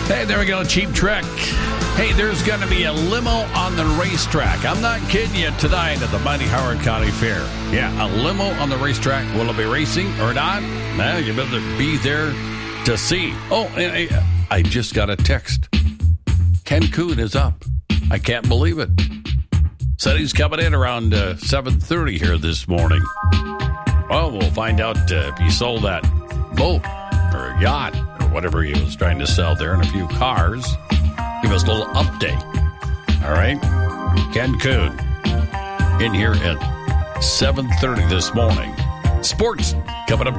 Hey, there we go. Cheap Trick. Hey, there's going to be a limo on the racetrack. I'm not kidding you, tonight at the Mighty Howard County Fair. Yeah, a limo on the racetrack. Will it be racing or not? Well, you better be there to see. Oh, I just got a text. Ken Coon is up. I can't believe it. Said he's coming in around 7:30 here this morning. Well, we'll find out if he sold that boat or yacht or whatever he was trying to sell there and a few cars. Give us a little update. All right? Ken Coon in here at 7:30 this morning. Sports coming up